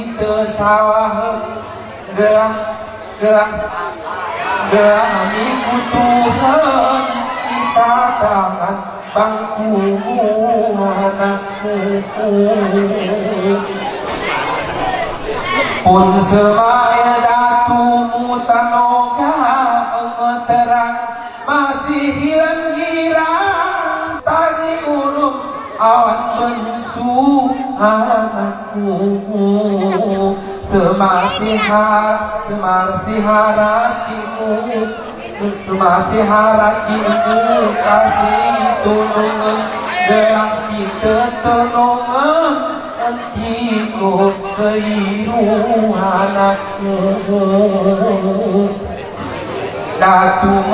Sawah gelah miku Tuhan kita tangan bangku anakku pun semael datumu tanoga terang masih hilang tadi urung awan bensu anakku semasih haraciku kasih tulungan gerak kita tenongan antiku keiru anakku datu